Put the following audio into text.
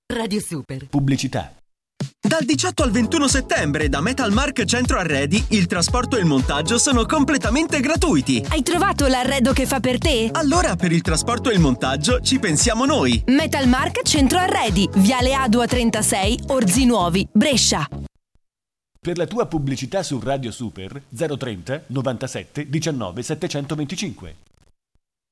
Radio Super. Pubblicità. Dal 18 al 21 settembre da Metalmark Centro Arredi il trasporto e il montaggio sono completamente gratuiti. Hai trovato l'arredo che fa per te? Allora per il trasporto e il montaggio ci pensiamo noi. Metalmark Centro Arredi, Viale Adua 36, Orzi Nuovi, Brescia. Per la tua pubblicità su Radio Super 030 97 19 725.